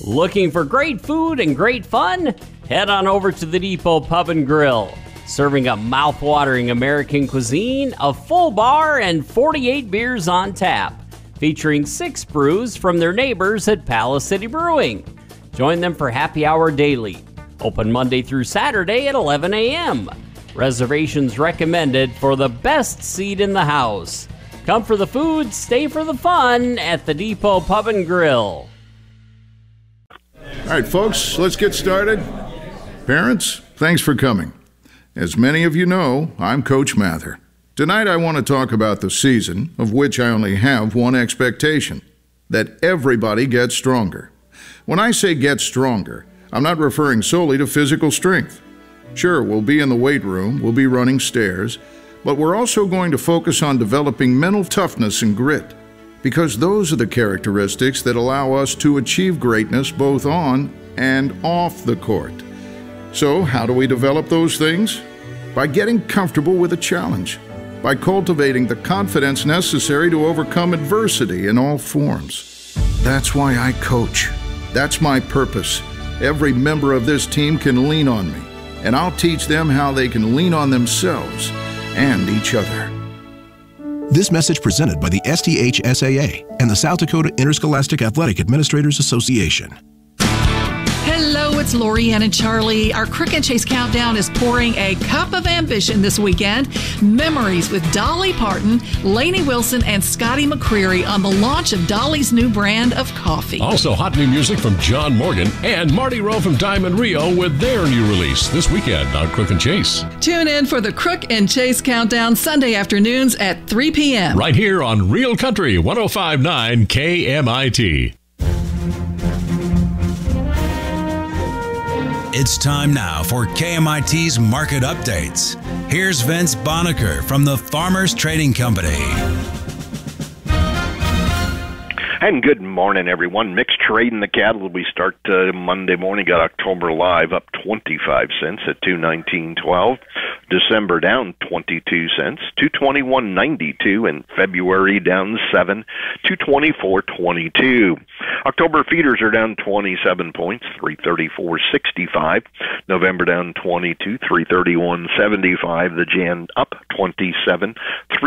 Looking for great food and great fun? Head on over to the Depot Pub and Grill. Serving a mouth-watering American cuisine, a full bar, and 48 beers on tap. Featuring 6 brews from their neighbors at Palace City Brewing. Join them for happy hour daily. Open Monday through Saturday at 11 a.m. Reservations recommended for the best seat in the house. Come for the food, stay for the fun at the Depot Pub and Grill. All right, folks, let's get started. Parents, thanks for coming. As many of you know, I'm Coach Mather. Tonight I want to talk about the season, of which I only have one expectation, that everybody gets stronger. When I say get stronger, I'm not referring solely to physical strength. Sure, we'll be in the weight room, we'll be running stairs, but we're also going to focus on developing mental toughness and grit, because those are the characteristics that allow us to achieve greatness both on and off the court. So, how do we develop those things? By getting comfortable with a challenge, by cultivating the confidence necessary to overcome adversity in all forms. That's why I coach. That's my purpose. Every member of this team can lean on me, and I'll teach them how they can lean on themselves and each other. This message presented by the STHSAA and the South Dakota Interscholastic Athletic Administrators Association. Hello, it's Lorianne and Charlie. Our Crook and Chase Countdown is pouring a cup of ambition this weekend. Memories with Dolly Parton, Lainey Wilson, and Scotty McCreery on the launch of Dolly's new brand of coffee. Also, hot new music from John Morgan and Marty Rowe from Diamond Rio with their new release this weekend on Crook and Chase. Tune in for the Crook and Chase Countdown Sunday afternoons at 3 p.m. Right here on Real Country 105.9 KMIT. It's time now for KMIT's Market Updates. Here's Vince Bonacker from the Farmers Trading Company. And good morning, everyone. Mixed trade in the cattle. We start Monday morning. Got October live up 25 cents at 219.12. December down 22 cents, 221.92, and February down 7, 224.22. October feeders are down 27 points, 334.65. November down 22, 331.75. The Jan up 27,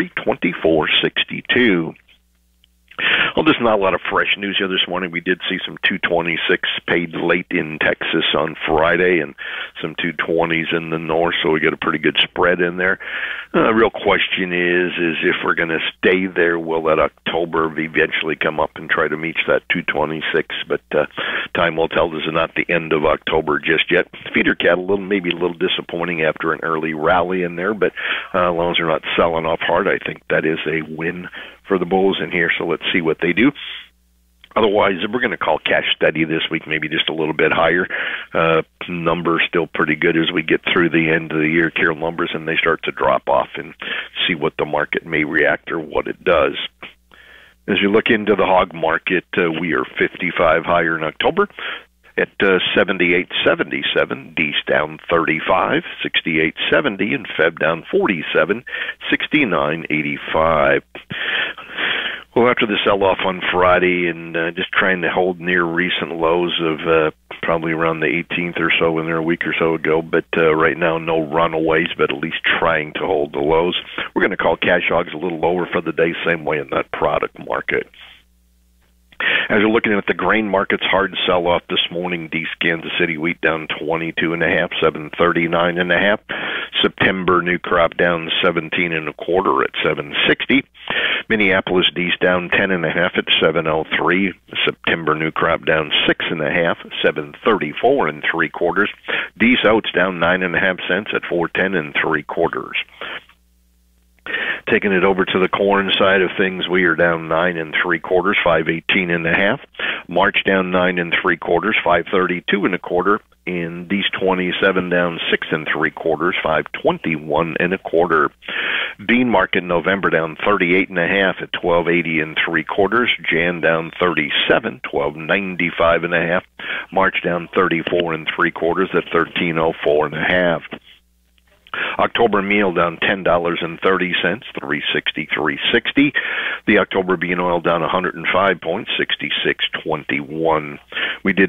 324.62. Well, there's not a lot of fresh news here this morning. We did see some 226 paid late in Texas on Friday and some 220s in the north, so we got a pretty good spread in there. The real question is if we're going to stay there, will that October eventually come up and try to meet that 226? But time will tell. This is not the end of October just yet. Feeder cattle, maybe a little disappointing after an early rally in there, but as long as they're not selling off hard, I think that is a win for the bulls in here, so let's see what they do. Otherwise, we're going to call cash steady this week, maybe just a little bit higher. Numbers still pretty good as we get through the end of the year, Carol numbers, and they start to drop off and see what the market may react or what it does. As you look into the hog market, we are 55 higher in October at 78.77, D's down 35, 68.70, and Feb down 47, 69.85. Well, after the sell-off on Friday and just trying to hold near recent lows of probably around the 18th or so in there a week or so ago, but right now no runaways, but at least trying to hold the lows. We're going to call cash hogs a little lower for the day, same way in that product market. As you're looking at the grain markets, hard sell-off this morning. East Kansas City wheat down 22.5, 739.5. September new crop down 17.25 at 760. Minneapolis East down 10.5 at 703. September new crop down 6.5, 734.75. D's oats down 9.5 cents at 410.75. Taking it over to the corn side of things, we are down 9.75, 518.5. March down 9.75, 532.25. In these 27 down 6.75, 521.25. Bean market November down 38.5 at 1280.75. Jan down 37, 1295.5. March down 34.75 at 1304.5. October meal down $10.30, 363.60. The October bean oil down 105 points, 66.21. We did